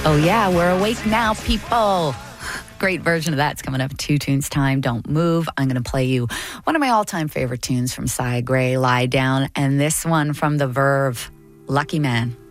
Oh, yeah, we're awake now, people. Great version of that's coming up. 2 Tunes time. Don't move. I'm going to play you one of my all-time favorite tunes from Cy Gray, Lie Down, and this one from The Verve, Lucky Man.